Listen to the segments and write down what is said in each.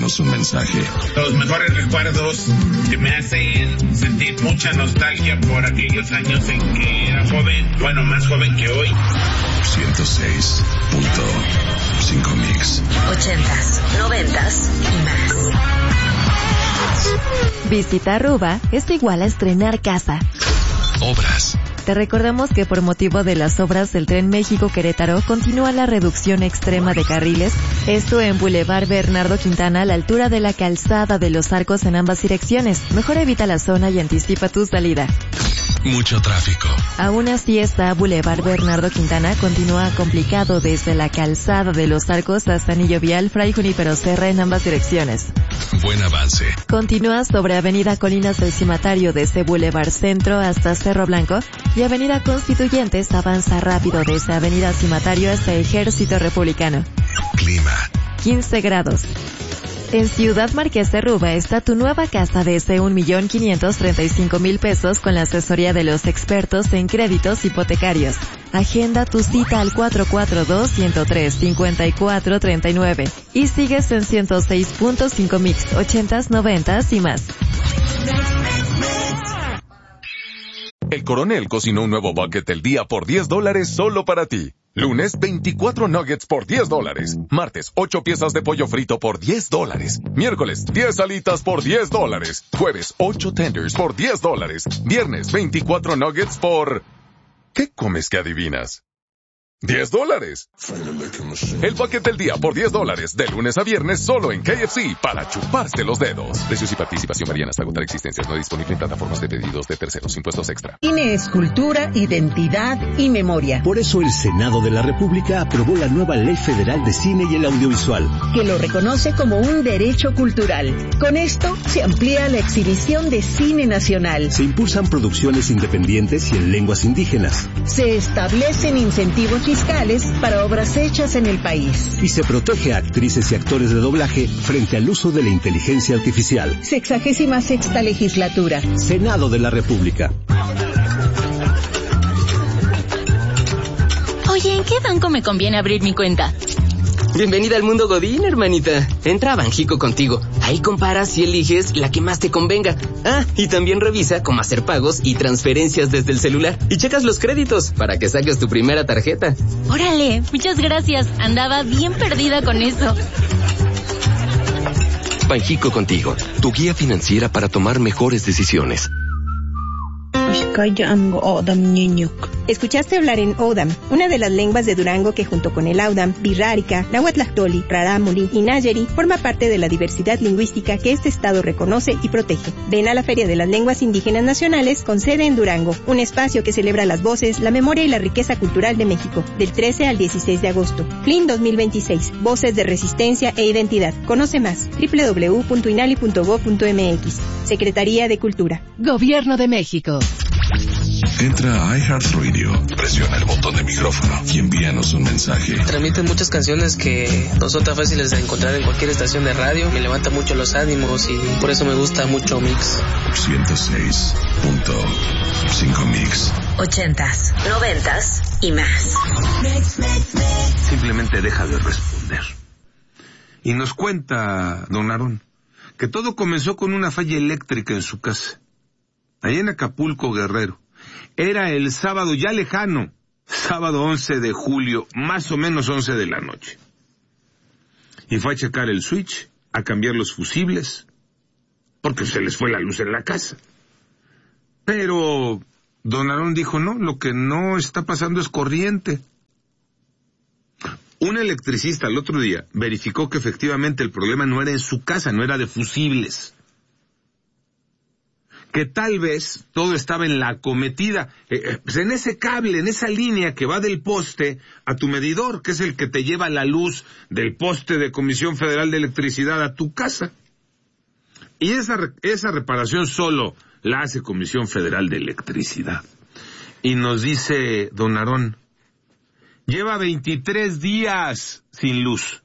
envíanos un mensaje. Los mejores recuerdos que me hacen sentir mucha nostalgia por aquellos años en que era joven, bueno, más joven que hoy. 106.5 Mix. 80s, 90s y más. Visitar Ruba es igual a estrenar casa. Obras. Te recordamos que por motivo de las obras del Tren México-Querétaro continúa la reducción extrema de carriles, esto en Boulevard Bernardo Quintana a la altura de la calzada de los Arcos en ambas direcciones. Mejor evita la zona y anticipa tu salida. Mucho tráfico. Aún así está Boulevard Bernardo Quintana, continúa complicado desde la calzada de los Arcos hasta Anillo Vial, Fray Junípero Serra en ambas direcciones. Buen avance. Continúa sobre Avenida Colinas del Cimatario desde Boulevard Centro hasta Cerro Blanco y Avenida Constituyentes avanza rápido desde Avenida Cimatario hasta Ejército Republicano. Clima. 15 grados. En Ciudad Marqués de Ruba está tu nueva casa desde 1,535,000 pesos con la asesoría de los expertos en créditos hipotecarios. Agenda tu cita al 442-103-5439 y sigues en 106.5 Mix, 80s, 90s y más. El Coronel cocinó un nuevo bucket del día por $10 solo para ti. Lunes, 24 nuggets por $10. Martes, 8 piezas de pollo frito por $10. Miércoles, 10 alitas por $10. Jueves, 8 tenders por $10. Viernes, 24 nuggets por... ¿Qué comes que adivinas? $10. El bucket del día por $10, de lunes a viernes solo en KFC, para chuparse los dedos. Precios y participación varían hasta agotar existencias. No disponible en plataformas de pedidos de terceros. Impuestos extra. Cine es cultura, identidad y memoria. Por eso el Senado de la República aprobó la nueva Ley Federal de Cine y el Audiovisual, que lo reconoce como un derecho cultural. Con esto se amplía la exhibición de cine nacional. Se impulsan producciones independientes y en lenguas indígenas. Se establecen incentivos fiscales para obras hechas en el país. Y se protege a actrices y actores de doblaje frente al uso de la inteligencia artificial. 66ª legislatura. Senado de la República. Oye, ¿en qué banco me conviene abrir mi cuenta? Bienvenida al mundo Godín, hermanita. Entra a Banjico Contigo. Ahí comparas y eliges la que más te convenga. Ah, y también revisa cómo hacer pagos y transferencias desde el celular. Y checas los créditos para que saques tu primera tarjeta. Órale, muchas gracias. Andaba bien perdida con eso. Banjico Contigo, tu guía financiera para tomar mejores decisiones. Escuchaste hablar en Odam, una de las lenguas de Durango que junto con el Audam, Birrárica, Nahuatlactoli, Rarámuri y Nayeri forma parte de la diversidad lingüística que este estado reconoce y protege. Ven a la Feria de las Lenguas Indígenas Nacionales con sede en Durango, un espacio que celebra las voces, la memoria y la riqueza cultural de México, del 13 al 16 de agosto. FLIN 2026, Voces de Resistencia e Identidad. Conoce más, www.inali.gov.mx. Secretaría de Cultura. Gobierno de México. Entra a iHeartRadio, presiona el botón de micrófono y envíanos un mensaje. Transmiten muchas canciones que no son tan fáciles de encontrar en cualquier estación de radio. Me levanta mucho los ánimos y por eso me gusta mucho Mix. 106.5 Mix. 80s, 90s y más. Simplemente deja de responder. Y nos cuenta don Aarón que todo comenzó con una falla eléctrica en su casa, allá en Acapulco, Guerrero. Era el sábado ya lejano, sábado 11 de julio, más o menos 11 de la noche. Y fue a checar el switch, a cambiar los fusibles, porque se les fue la luz en la casa. Pero don Aarón dijo, no, lo que no está pasando es corriente. Un electricista el otro día verificó que efectivamente el problema no era en su casa, no era de fusibles. Que tal vez todo estaba en la acometida, en ese cable, en esa línea que va del poste a tu medidor, que es el que te lleva la luz del poste de Comisión Federal de Electricidad a tu casa. Y esa reparación solo la hace Comisión Federal de Electricidad. Y nos dice don Aarón, lleva 23 días sin luz.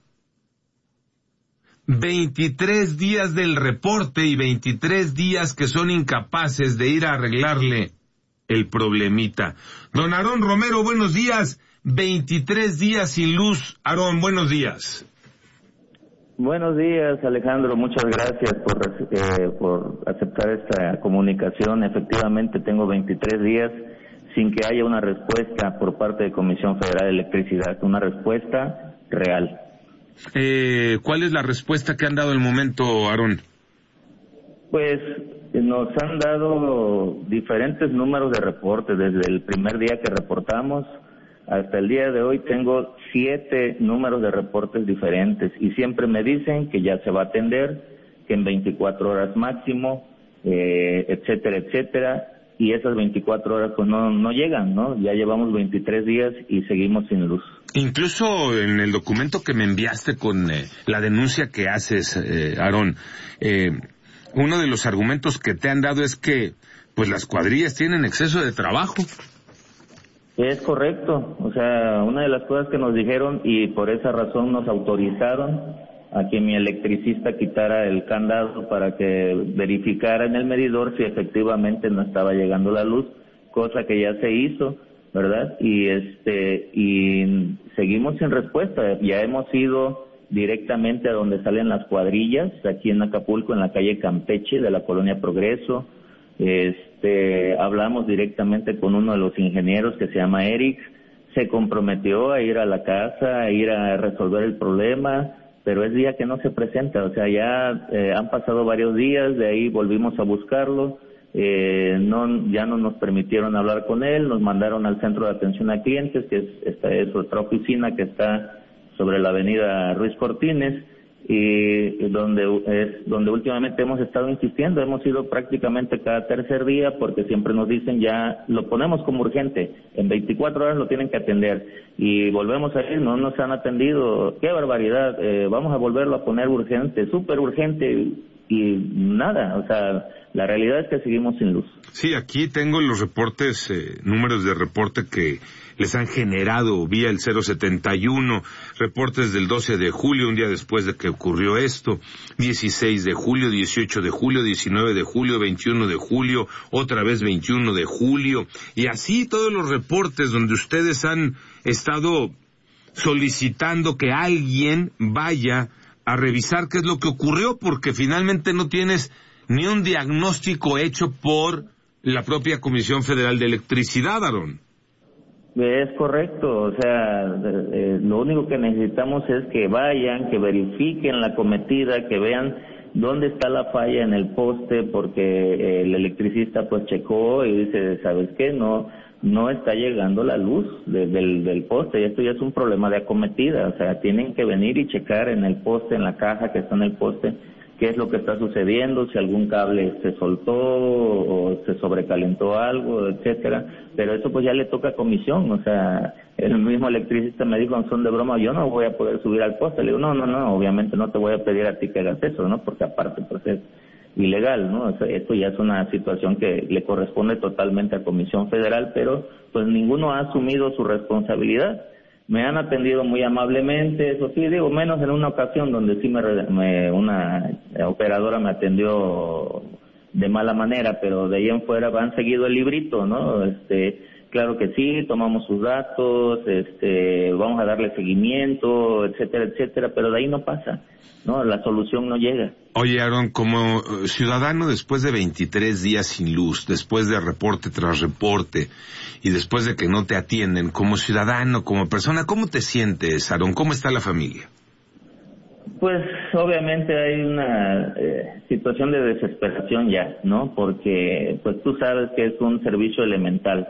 23 días del reporte y 23 días que son incapaces de ir a arreglarle el problemita. Don Aarón Romero, buenos días. 23 días sin luz. Aarón, buenos días. Buenos días, Alejandro. Muchas gracias por aceptar esta comunicación. Efectivamente, tengo 23 días sin que haya una respuesta por parte de Comisión Federal de Electricidad, una respuesta real. ¿Cuál es la respuesta que han dado al momento, Aarón? Pues nos han dado diferentes números de reportes. Desde el primer día que reportamos hasta el día de hoy tengo 7 números de reportes diferentes y siempre me dicen que ya se va a atender, que en 24 horas máximo, etcétera, etcétera, y esas 24 horas pues no llegan, ¿no? Ya llevamos 23 días y seguimos sin luz. Incluso en el documento que me enviaste con la denuncia que haces, Aarón, uno de los argumentos que te han dado es que pues las cuadrillas tienen exceso de trabajo. Es correcto, o sea, una de las cosas que nos dijeron y por esa razón nos autorizaron a que mi electricista quitara el candado para que verificara en el medidor si efectivamente no estaba llegando la luz, cosa que ya se hizo, ¿verdad? Y seguimos sin respuesta. Ya hemos ido directamente a donde salen las cuadrillas, aquí en Acapulco, en la calle Campeche de la colonia Progreso. Hablamos directamente con uno de los ingenieros que se llama Eric, se comprometió a ir a la casa, a ir a resolver el problema, pero es día que no se presenta, o sea, ya han pasado varios días, de ahí volvimos a buscarlo, ya no nos permitieron hablar con él, nos mandaron al centro de atención a clientes, que es otra oficina que está sobre la avenida Ruiz Cortines, y donde últimamente hemos estado insistiendo, hemos ido prácticamente cada tercer día porque siempre nos dicen ya lo ponemos como urgente, en 24 horas lo tienen que atender y volvemos a ir, no nos han atendido, qué barbaridad, vamos a volverlo a poner urgente, súper urgente y nada, o sea, la realidad es que seguimos sin luz. Sí, aquí tengo los reportes, números de reporte que les han generado vía el 071, reportes del 12 de julio, un día después de que ocurrió esto, 16 de julio, 18 de julio, 19 de julio, 21 de julio, otra vez 21 de julio, y así todos los reportes donde ustedes han estado solicitando que alguien vaya a revisar qué es lo que ocurrió, porque finalmente no tienes ni un diagnóstico hecho por la propia Comisión Federal de Electricidad, Aarón. Es correcto, o sea, lo único que necesitamos es que vayan, que verifiquen la cometida, que vean dónde está la falla en el poste, porque el electricista pues checó y dice, ¿sabes qué? No está llegando la luz del poste, y esto ya es un problema de acometida, o sea, tienen que venir y checar en el poste, en la caja que está en el poste, qué es lo que está sucediendo, si algún cable se soltó o se sobrecalentó algo, etcétera, pero eso pues ya le toca a comisión, o sea, el mismo electricista me dijo en son de broma, yo no voy a poder subir al poste, le digo, no, obviamente no te voy a pedir a ti que hagas eso, ¿no? Porque aparte pues es ilegal, ¿no? O sea, esto ya es una situación que le corresponde totalmente a Comisión Federal, pero pues ninguno ha asumido su responsabilidad. Me han atendido muy amablemente, eso sí, digo, menos en una ocasión donde sí una operadora me atendió de mala manera, pero de ahí en fuera han seguido el librito, ¿no? Claro que sí, tomamos sus datos, vamos a darle seguimiento, etcétera, etcétera, pero de ahí no pasa, ¿no? La solución no llega. Oye, Aarón, como ciudadano después de 23 días sin luz, después de reporte tras reporte, y después de que no te atienden, como ciudadano, como persona, ¿cómo te sientes, Aarón? ¿Cómo está la familia? Pues obviamente hay una situación de desesperación ya, ¿no? Porque pues tú sabes que es un servicio elemental.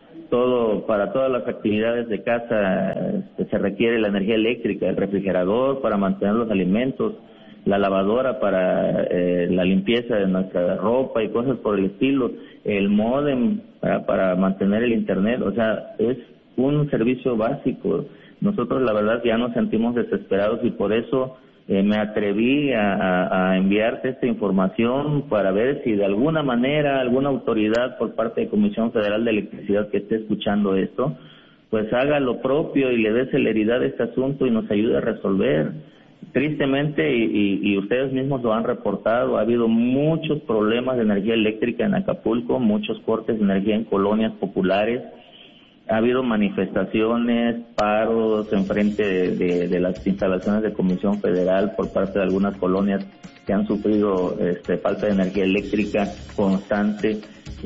Para todas las actividades de casa se requiere la energía eléctrica, el refrigerador para mantener los alimentos, la lavadora para la limpieza de nuestra ropa y cosas por el estilo, el módem para mantener el internet, o sea, es un servicio básico. Nosotros la verdad ya nos sentimos desesperados y por eso me atreví a enviarte esta información para ver si de alguna manera alguna autoridad por parte de Comisión Federal de Electricidad que esté escuchando esto, pues haga lo propio y le dé celeridad a este asunto y nos ayude a resolver. Tristemente, y ustedes mismos lo han reportado, ha habido muchos problemas de energía eléctrica en Acapulco, muchos cortes de energía en colonias populares, ha habido manifestaciones, paros enfrente de las instalaciones de Comisión Federal por parte de algunas colonias que han sufrido falta de energía eléctrica constante,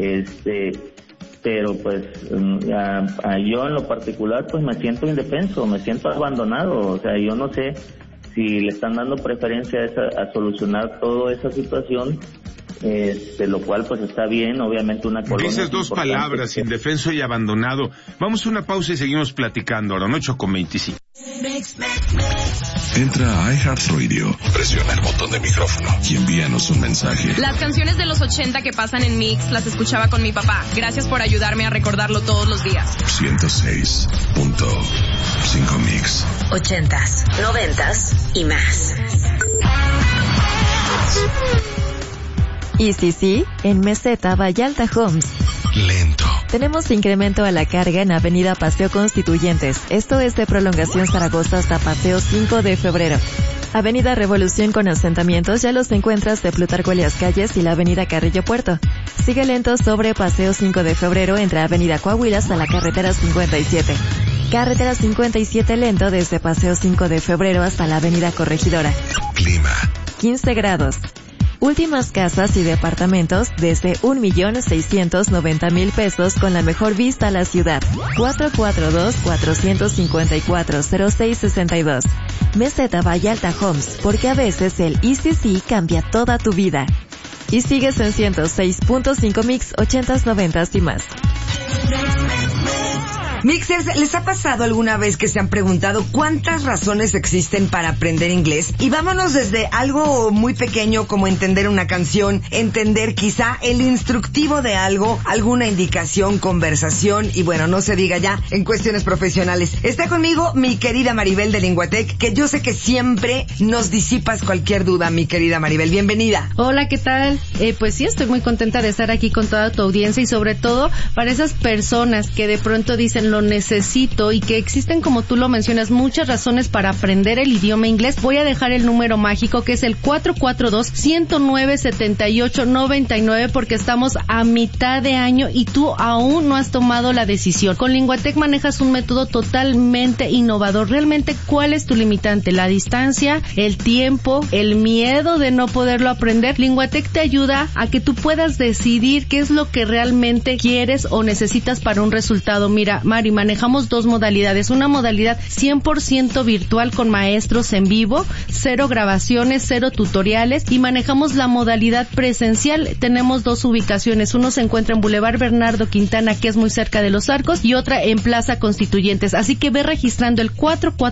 pero pues yo en lo particular pues me siento indefenso, me siento abandonado, o sea, yo no sé si le están dando preferencia a solucionar toda esa situación, lo cual pues está bien, obviamente una colonia. Dices dos palabras, indefenso y abandonado. Vamos a una pausa y seguimos platicando, ahora 8:25. Entra a iHeartRadio, presiona el botón de micrófono y envíanos un mensaje. Las canciones de los 80 que pasan en Mix las escuchaba con mi papá. Gracias por ayudarme a recordarlo todos los días. 106.5 Mix. 80s, 90s y más. Y sí, en Meseta Vallalta Homes. Lento. Tenemos incremento a la carga en Avenida Paseo Constituyentes. Esto es de Prolongación Zaragoza hasta Paseo 5 de Febrero. Avenida Revolución con asentamientos ya los encuentras de Plutarco Elías Calles y la Avenida Carrillo Puerto. Sigue lento sobre Paseo 5 de Febrero entre Avenida Coahuila hasta la Carretera 57. Carretera 57 lento desde Paseo 5 de Febrero hasta la Avenida Corregidora. Clima. 15 grados. Últimas casas y departamentos desde 1,690,000 pesos con la mejor vista a la ciudad. 442-454-0662. Meseta Vallalta Homes, porque a veces el ECC cambia toda tu vida. Y sigues en 106.5 Mix, 80s, 90s y más. Mixers, ¿les ha pasado alguna vez que se han preguntado cuántas razones existen para aprender inglés? Y vámonos desde algo muy pequeño como entender una canción, entender quizá el instructivo de algo, alguna indicación, conversación y bueno, no se diga ya en cuestiones profesionales. Está conmigo mi querida Maribel de Linguatec, que yo sé que siempre nos disipas cualquier duda, mi querida Maribel. Bienvenida. Hola, ¿qué tal? Pues sí, estoy muy contenta de estar aquí con toda tu audiencia y sobre todo para esas personas que de pronto dicen lo necesito y que existen, como tú lo mencionas, muchas razones para aprender el idioma inglés. Voy a dejar el número mágico que es el 442-109-7899 porque estamos a mitad de año y tú aún no has tomado la decisión. Con Linguatec manejas un método totalmente innovador. Realmente, ¿cuál es tu limitante? ¿La distancia? ¿El tiempo? ¿El miedo de no poderlo aprender? Linguatec te ayuda a que tú puedas decidir qué es lo que realmente quieres o necesitas para un resultado. Mira, Mari, manejamos dos modalidades. Una modalidad 100% virtual con maestros en vivo, 0 grabaciones, 0 tutoriales, y manejamos la modalidad presencial. Tenemos dos ubicaciones. Uno se encuentra en Boulevard Bernardo Quintana, que es muy cerca de Los Arcos, y otra en Plaza Constituyentes. Así que ve registrando el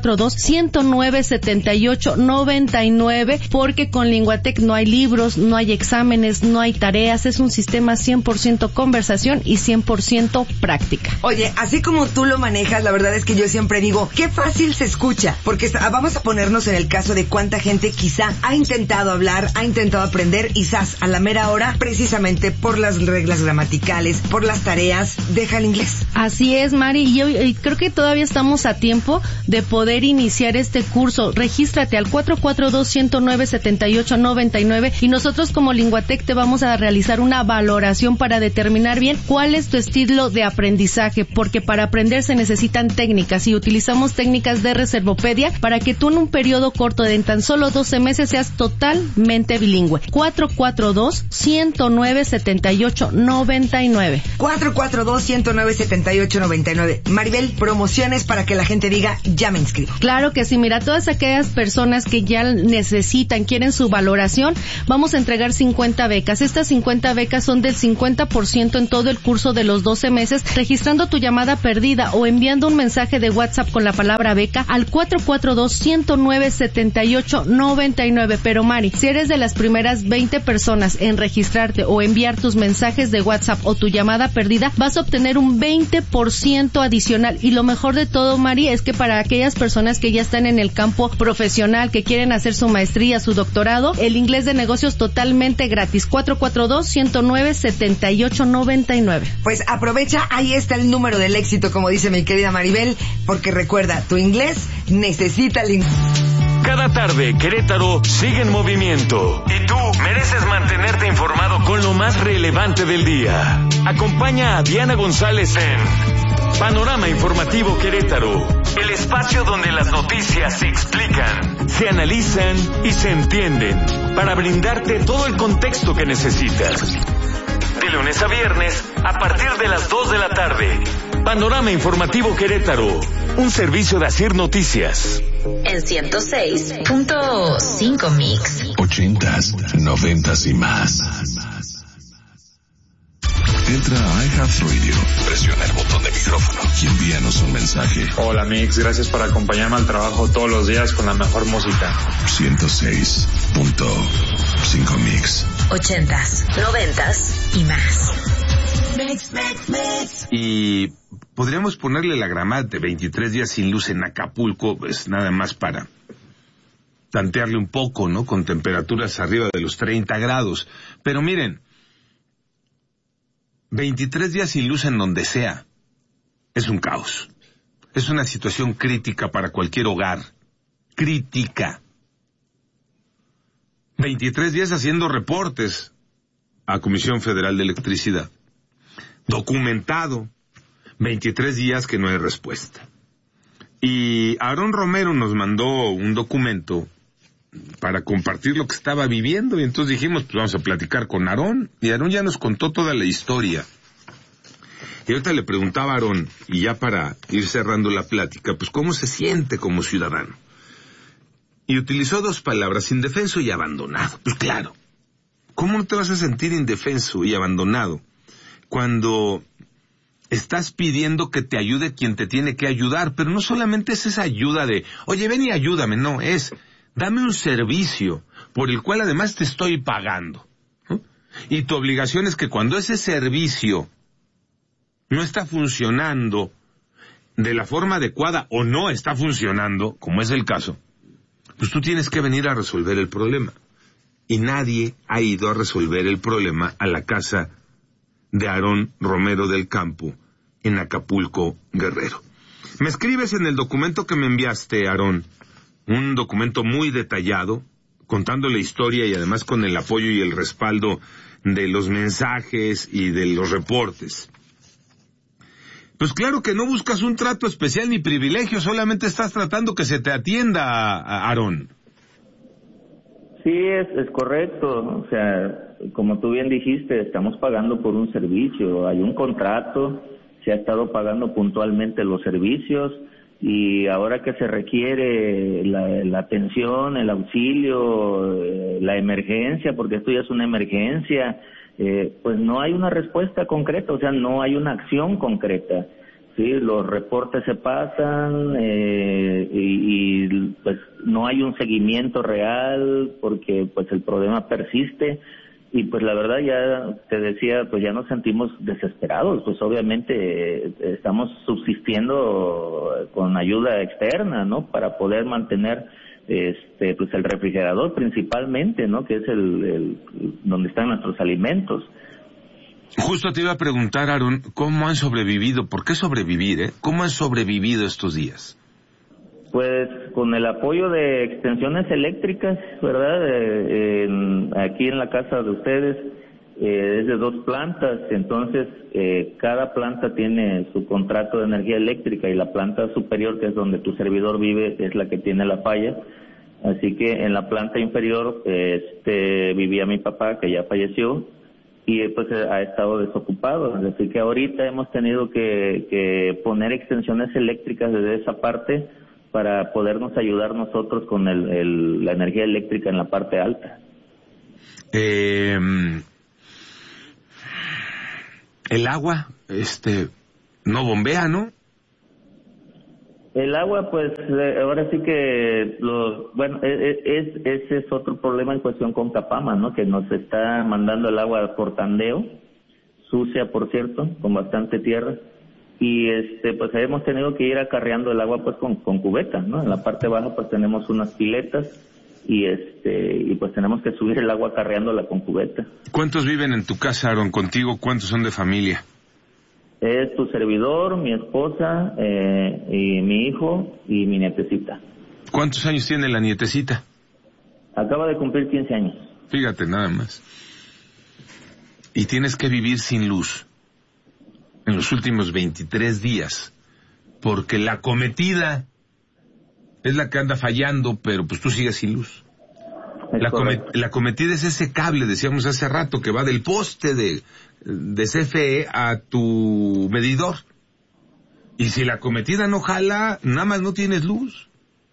442-109-7899 porque con Linguatec no hay libros, no hay exámenes, no hay tareas. Es un sistema 100% conversación y 100% práctica. Oye, así como tú lo manejas, la verdad es que yo siempre digo, qué fácil se escucha, porque vamos a ponernos en el caso de cuánta gente quizá ha intentado hablar, ha intentado aprender y a la mera hora, precisamente por las reglas gramaticales, por las tareas, deja el inglés. Así es, Mari, y creo que todavía estamos a tiempo de poder iniciar este curso. Regístrate al 442-109-7899 y nosotros como Linguatec te vamos a realizar una valoración para determinar bien cuál es tu estilo de aprendizaje, porque para aprender se necesitan técnicas y utilizamos técnicas de reservopedia para que tú en un periodo corto de en tan solo 12 meses seas totalmente bilingüe. 442-109-7899. 442-109-7899. Maribel, promociones para que la gente diga, ya me inscribo. Claro que sí, mira, todas aquellas personas que ya necesitan, quieren su valoración, vamos a entregar 50 becas. Estas 50 becas son del 50% en todo el curso de los 12 meses, registrando tu llamada perdida o enviando un mensaje de WhatsApp con la palabra beca al 442-109-7899. Pero Mari, si eres de las primeras 20 personas en registrarte o enviar tus mensajes de WhatsApp o tu llamada perdida, vas a obtener un 20% adicional. Y lo mejor de todo, Mari, es que para aquellas personas que ya están en el campo profesional, que quieren hacer su maestría, su doctorado, el inglés de negocios totalmente gratis. 442-109-7899. Pues aprovecha, ahí está el número del éxito, como dice mi querida Maribel, porque recuerda, tu inglés necesita el inglés. Cada tarde, Querétaro sigue en movimiento y tú mereces mantenerte informado con lo más relevante del día. Acompaña a Diana González en Panorama Informativo Querétaro, el espacio donde las noticias se explican, se analizan y se entienden, para brindarte todo el contexto que necesitas. De lunes a viernes, a partir de las 2 de la tarde. Panorama Informativo Querétaro, un servicio de Asir Noticias. En 106.5 Mix. 80s, 90s y más. Entra a iHeartRadio, presiona el botón de micrófono y envíanos un mensaje. Hola Mix, gracias por acompañarme al trabajo todos los días con la mejor música. 106.5 Mix. 80s, 90s y más. Y podríamos ponerle la gramate 23 días sin luz en Acapulco, pues nada más para tantearle un poco, ¿no? Con temperaturas arriba de los 30 grados. Pero miren, 23 días sin luz en donde sea es un caos. Es una situación crítica para cualquier hogar. Crítica. 23 días haciendo reportes a Comisión Federal de Electricidad. Documentado. 23 días que no hay respuesta. Y Aarón Romero nos mandó un documento para compartir lo que estaba viviendo, y entonces dijimos, pues vamos a platicar con Aarón, y Aarón ya nos contó toda la historia. Y ahorita le preguntaba a Aarón, y ya para ir cerrando la plática, pues cómo se siente como ciudadano. Y utilizó 2 palabras, indefenso y abandonado. Pues claro, ¿cómo no te vas a sentir indefenso y abandonado cuando estás pidiendo que te ayude quien te tiene que ayudar? Pero no solamente es esa ayuda de, oye, ven y ayúdame, no, es, dame un servicio por el cual además te estoy pagando. Y tu obligación es que cuando ese servicio no está funcionando de la forma adecuada o no está funcionando, como es el caso, pues tú tienes que venir a resolver el problema. Y nadie ha ido a resolver el problema a la casa de Aarón Romero del Campo en Acapulco, Guerrero. Me escribes en el documento que me enviaste, Aarón, un documento muy detallado, contando la historia y además con el apoyo y el respaldo de los mensajes y de los reportes. Pues claro que no buscas un trato especial ni privilegio, solamente estás tratando que se te atienda, Aarón. Sí, es correcto. O sea, como tú bien dijiste, estamos pagando por un servicio. Hay un contrato, se ha estado pagando puntualmente los servicios, y ahora que se requiere la atención, el auxilio, la emergencia, porque esto ya es una emergencia, pues no hay una respuesta concreta, o sea, no hay una acción concreta. Sí, los reportes se pasan y pues no hay un seguimiento real porque pues el problema persiste. Y pues la verdad, ya te decía, pues ya nos sentimos desesperados, pues obviamente estamos subsistiendo con ayuda externa, ¿no? Para poder mantener pues el refrigerador principalmente, ¿no? Que es el donde están nuestros alimentos. Justo te iba a preguntar, Aarón, ¿cómo han sobrevivido? ¿Por qué sobrevivir, ¿Cómo han sobrevivido estos días? Pues con el apoyo de extensiones eléctricas, ¿verdad? Aquí en la casa de ustedes es de 2 plantas, entonces cada planta tiene su contrato de energía eléctrica, y la planta superior, que es donde tu servidor vive, es la que tiene la falla. Así que en la planta inferior vivía mi papá, que ya falleció, y pues ha estado desocupado. Así que ahorita hemos tenido que poner extensiones eléctricas desde esa parte para podernos ayudar nosotros con la energía eléctrica en la parte alta. El agua, no bombea, ¿no? El agua, pues, ahora sí que, ese es otro problema en cuestión con Capama, ¿no? Que nos está mandando el agua por tandeo, sucia, por cierto, con bastante tierra. Y pues hemos tenido que ir acarreando el agua pues con cubeta, ¿no? En la parte baja pues tenemos unas piletas y pues tenemos que subir el agua acarreándola con cubeta. ¿Cuántos viven en tu casa, Aarón, contigo? ¿Cuántos son de familia? Es tu servidor, mi esposa, y mi hijo y mi nietecita. ¿Cuántos años tiene la nietecita? Acaba de cumplir 15 años. Fíjate, nada más. Y tienes que vivir sin luz. en los últimos 23 días, porque la cometida es la que anda fallando, pero pues tú sigues sin luz. La cometida es ese cable, decíamos hace rato, que va del poste de CFE a tu medidor. Y si la cometida no jala, nada más no tienes luz.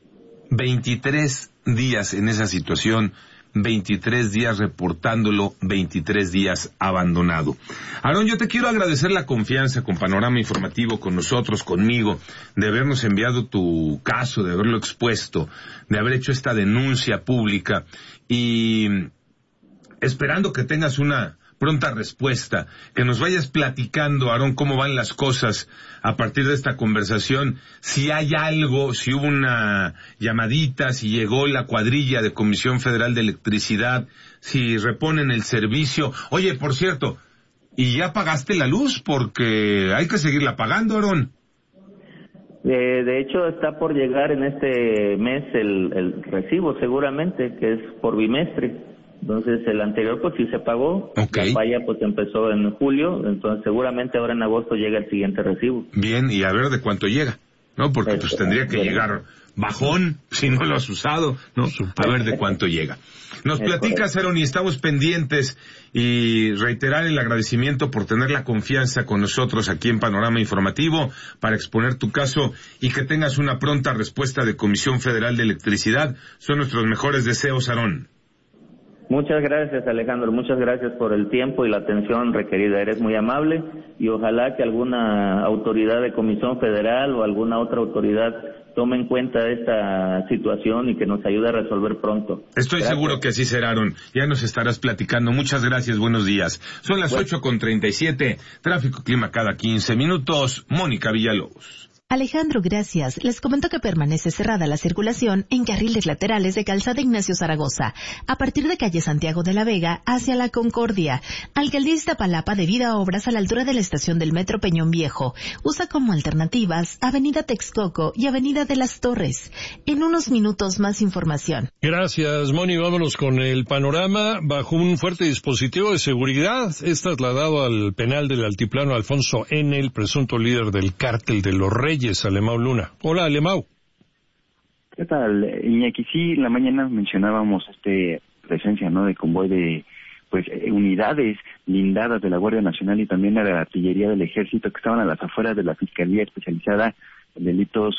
23 días en esa situación, 23 días reportándolo, 23 días abandonado. Aarón, yo te quiero agradecer la confianza con Panorama Informativo, con nosotros, conmigo, de habernos enviado tu caso, de haberlo expuesto, de haber hecho esta denuncia pública y esperando que tengas una pronta respuesta, que nos vayas platicando, Aarón, cómo van las cosas a partir de esta conversación, si hay algo, si hubo una llamadita, si llegó la cuadrilla de Comisión Federal de Electricidad, si reponen el servicio. Oye, por cierto, ¿y ya pagaste la luz? Porque hay que seguirla pagando, Aarón. De hecho, está por llegar en este mes el recibo, seguramente, que es por bimestre. Entonces, el anterior pues sí se pagó. La falla pues empezó en julio, entonces seguramente ahora en agosto llega el siguiente recibo. Bien, y a ver de cuánto llega, ¿no? Porque pues tendría que llegar bajón si no lo has usado, ¿no? A ver de cuánto llega. Nos platicas, Aarón, y estamos pendientes, y reiterar el agradecimiento por tener la confianza con nosotros aquí en Panorama Informativo para exponer tu caso y que tengas una pronta respuesta de Comisión Federal de Electricidad. Son nuestros mejores deseos, Aarón. Muchas gracias, Alejandro, muchas gracias por el tiempo y la atención requerida, eres muy amable, y ojalá que alguna autoridad de Comisión Federal o alguna otra autoridad tome en cuenta esta situación y que nos ayude a resolver pronto. Estoy seguro que así será, Aarón, ya nos estarás platicando. Muchas gracias, buenos días. Son las 8:37, tráfico clima cada 15 minutos, Mónica Villalobos. Alejandro, gracias. Les comento que permanece cerrada la circulación en carriles laterales de Calzada Ignacio Zaragoza, a partir de calle Santiago de la Vega hacia la Concordia. Alcaldía Iztapalapa, debido a obras a la altura de la estación del Metro Peñón Viejo. Usa como alternativas Avenida Texcoco y Avenida de las Torres. En unos minutos más información. Gracias, Moni. Vámonos con el panorama. Bajo un fuerte dispositivo de seguridad, es trasladado al penal del Altiplano Alfonso N., el presunto líder del cártel de los Reyes, Alemão Luna. Hola, Alemão. ¿Qué tal, Iñaki? Sí, en la mañana mencionábamos presencia, ¿no?, de convoy de unidades blindadas de la Guardia Nacional y también de la Artillería del Ejército que estaban a las afueras de la Fiscalía Especializada en Delitos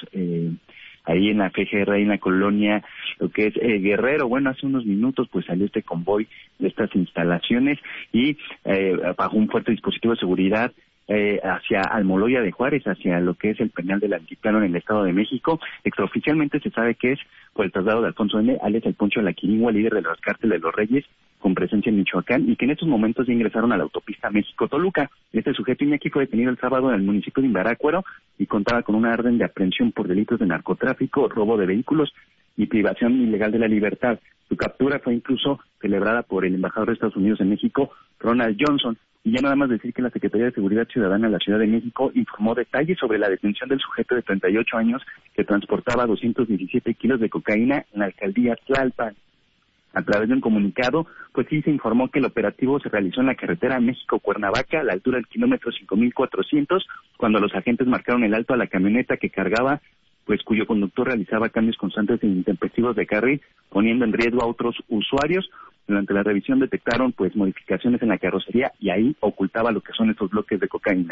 ahí en la FGR, ahí en la colonia, lo que es Guerrero. Bueno, hace unos minutos pues salió este convoy de estas instalaciones y bajo un fuerte dispositivo de seguridad hacia Almoloya de Juárez, hacia lo que es el penal del Altiplano en el Estado de México. Extraoficialmente se sabe que es por el traslado de Alfonso N., alias el Poncho de la Quirigua, líder de los cárteles de los Reyes, con presencia en Michoacán, y que en estos momentos ya ingresaron a la autopista México-Toluca. Este sujeto, Iñaki, fue detenido el sábado en el municipio de Imbarácuaro y contaba con una orden de aprehensión por delitos de narcotráfico, robo de vehículos y privación ilegal de la libertad. Su captura fue incluso celebrada por el embajador de Estados Unidos en México, Ronald Johnson. Y ya nada más decir que la Secretaría de Seguridad Ciudadana de la Ciudad de México informó detalles sobre la detención del sujeto de 38 años que transportaba 217 kilos de cocaína en la alcaldía Tlalpan. A través de un comunicado, pues sí se informó que el operativo se realizó en la carretera México-Cuernavaca, a la altura del kilómetro 5400, cuando los agentes marcaron el alto a la camioneta que cargaba, pues cuyo conductor realizaba cambios constantes e intempestivos de carril, poniendo en riesgo a otros usuarios. Durante la revisión detectaron pues modificaciones en la carrocería y ahí ocultaba lo que son estos bloques de cocaína.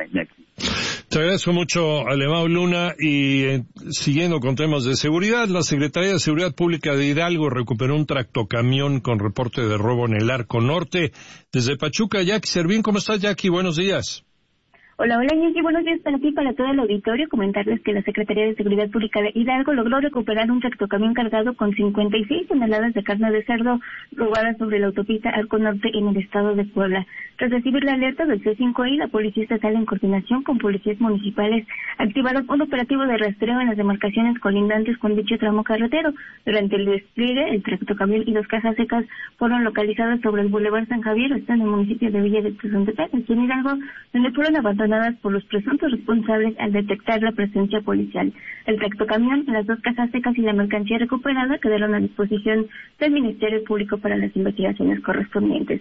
Te agradezco mucho, Alemão Luna. Y siguiendo con temas de seguridad, la Secretaría de Seguridad Pública de Hidalgo recuperó un tractocamión con reporte de robo en el Arco Norte. Desde Pachuca, Jackie Servín. ¿Cómo estás, Jackie? Buenos días. Hola, Iñaki, buenos días para ti y para todo el auditorio. Comentarles que la Secretaría de Seguridad Pública de Hidalgo logró recuperar un tractocamión cargado con 56 toneladas de carne de cerdo robada sobre la autopista Arco Norte en el estado de Puebla. Tras recibir la alerta del C5I, la Policía Estatal, en coordinación con policías municipales, activaron un operativo de rastreo en las demarcaciones colindantes con dicho tramo carretero. Durante el despliegue, el tractocamión y 2 cajas secas fueron localizadas sobre el Boulevard San Javier, en el municipio de Villa de Tezontepec, aquí en Hidalgo, donde fueron abandonadas por los presuntos responsables al detectar la presencia policial. El tractocamión, las 2 cajas secas y la mercancía recuperada quedaron a disposición del Ministerio Público para las investigaciones correspondientes. Esa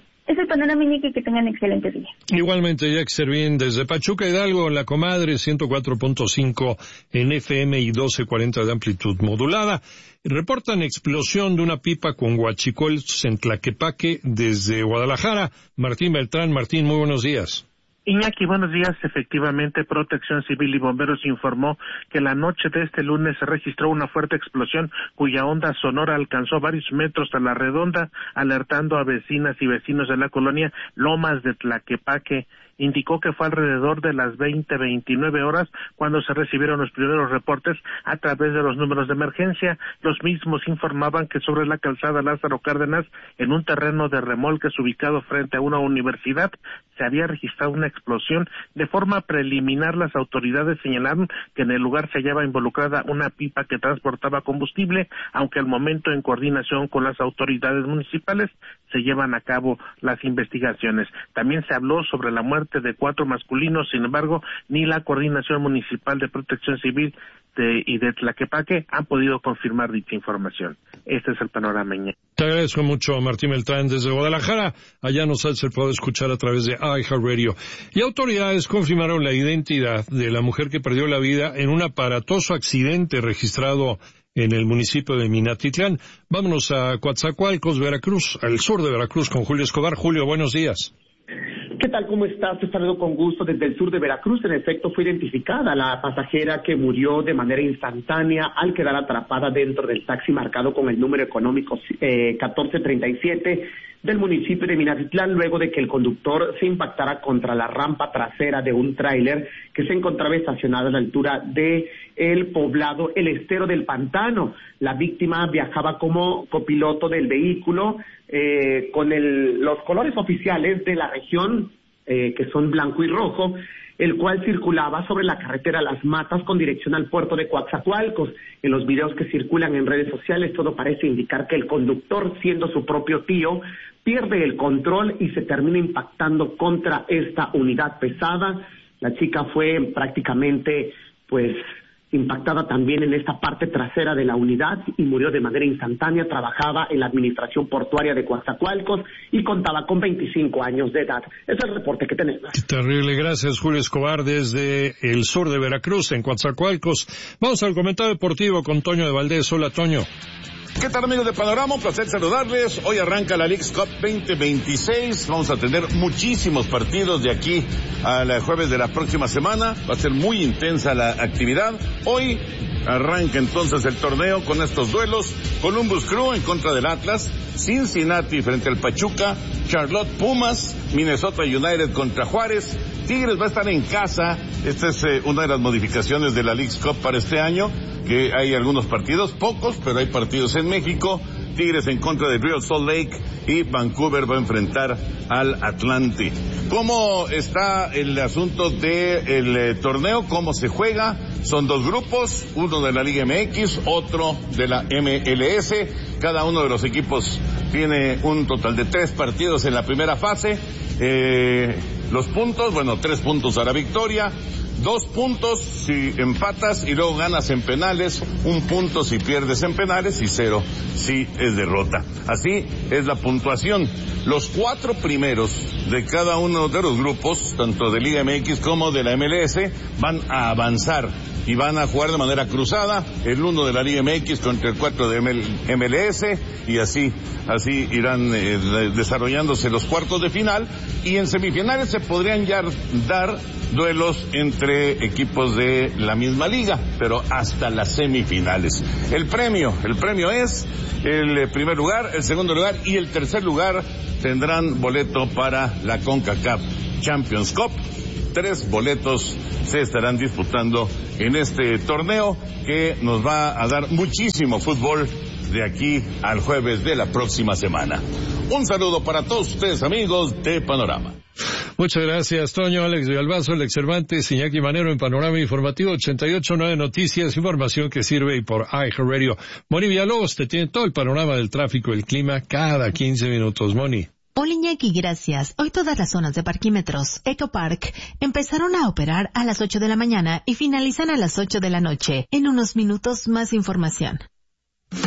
el panorama, Iñaki, que tengan excelente día. Igualmente, Jack Servín, desde Pachuca Hidalgo, La Comadre, 104.5 en FM y 1240 de amplitud modulada. Reportan explosión de una pipa con huachicoles en Tlaquepaque desde Guadalajara. Martín Beltrán. Martín, muy buenos días. Iñaki, buenos días. Efectivamente, Protección Civil y Bomberos informó que la noche de este lunes se registró una fuerte explosión cuya onda sonora alcanzó varios metros a la redonda, alertando a vecinas y vecinos de la colonia Lomas de Tlaquepaque. Indicó que fue alrededor de las 20:29 horas cuando se recibieron los primeros reportes a través de los números de emergencia. Los mismos informaban que sobre la calzada Lázaro Cárdenas, en un terreno de remolques ubicado frente a una universidad, se había registrado una explosión. De forma preliminar, las autoridades señalaron que en el lugar se hallaba involucrada una pipa que transportaba combustible, aunque al momento, en coordinación con las autoridades municipales, se llevan a cabo las investigaciones. También se habló sobre la muerte de 4 masculinos, sin embargo, ni la Coordinación Municipal de Protección Civil y de Tlaquepaque han podido confirmar dicha información. Este es el panorama. Te agradezco mucho, Martín Beltrán, desde Guadalajara. Allá nos se puede escuchar a través de iHeartRadio. Y autoridades confirmaron la identidad de la mujer que perdió la vida en un aparatoso accidente registrado en el municipio de Minatitlán. Vámonos a Coatzacoalcos, Veracruz, al sur de Veracruz, con Julio Escobar. Julio, buenos días. ¿Qué tal? ¿Cómo estás? Te saludo con gusto desde el sur de Veracruz. En efecto, fue identificada la pasajera que murió de manera instantánea al quedar atrapada dentro del taxi marcado con el número económico 1437 del municipio de Minatitlán, luego de que el conductor se impactara contra la rampa trasera de un tráiler que se encontraba estacionado a la altura de el poblado El Estero del Pantano. La víctima viajaba como copiloto del vehículo con los colores oficiales de la región, que son blanco y rojo, el cual circulaba sobre la carretera Las Matas con dirección al puerto de Coatzacoalcos. En los videos que circulan en redes sociales, todo parece indicar que el conductor, siendo su propio tío, pierde el control y se termina impactando contra esta unidad pesada. La chica fue prácticamente, impactada también en esta parte trasera de la unidad y murió de manera instantánea. Trabajaba en la administración portuaria de Coatzacoalcos y contaba con 25 años de edad. Ese es el reporte que tenemos. Terrible, gracias Julio Escobar desde el sur de Veracruz, en Coatzacoalcos. Vamos al comentario deportivo con Toño de Valdés. Hola, Toño. ¿Qué tal, amigos de Panorama? Un placer saludarles. Hoy arranca la Leagues Cup 2026. Vamos a tener muchísimos partidos de aquí al jueves de la próxima semana. Va a ser muy intensa la actividad. Hoy arranca entonces el torneo con estos duelos. Columbus Crew en contra del Atlas, Cincinnati frente al Pachuca, Charlotte Pumas, Minnesota United contra Juárez, Tigres va a estar en casa. Esta es una de las modificaciones de la Leagues Cup para este año, que hay algunos partidos, pocos, pero hay partidos en México. Tigres en contra de Real Salt Lake y Vancouver va a enfrentar al Atlante. ¿Cómo está el asunto del torneo? ¿Cómo se juega? Son 2 grupos, uno de la Liga MX, otro de la MLS. Cada uno de los equipos tiene un total de 3 partidos en la primera fase. Los puntos, 3 puntos a la victoria, 2 puntos si empatas y luego ganas en penales, 1 punto si pierdes en penales y 0 si es derrota. Así es la puntuación. Los 4 primeros de cada uno de los grupos, tanto de Liga MX como de la MLS, van a avanzar y van a jugar de manera cruzada, el 1 de la Liga MX contra el 4 de MLS, y así irán desarrollándose los cuartos de final, y en semifinales se podrían ya dar duelos entre equipos de la misma liga, pero hasta las semifinales. El premio es el primer lugar, el segundo lugar y el tercer lugar tendrán boleto para la CONCACAF Champions Cup. 3 boletos se estarán disputando en este torneo que nos va a dar muchísimo fútbol de aquí al jueves de la próxima semana. Un saludo para todos ustedes, amigos de Panorama. Muchas gracias, Toño. Alex Villalbazo, Alex Cervantes, Iñaki Manero en Panorama Informativo 88.9 Noticias, información que sirve y por iHeartRadio. Moni Villalobos te tiene todo el panorama del tráfico y el clima cada 15 minutos. Moni. Hola Iñaki, gracias. Hoy todas las zonas de parquímetros EcoPark empezaron a operar a las 8 de la mañana y finalizan a las 8 de la noche. En unos minutos más información.